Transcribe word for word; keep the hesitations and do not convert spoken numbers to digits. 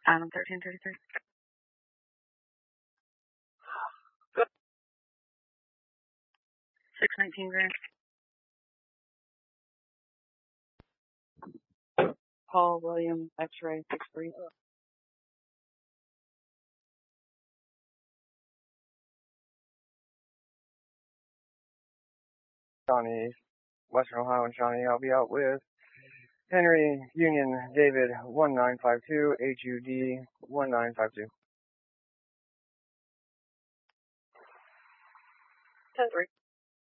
Item thirteen thirty-three. Six nineteen grand. Paul William X-ray six three. Shawnee, Western Ohio and Shawnee. I'll be out with Henry Union David one nine five two, H U D one nine five two. ten three.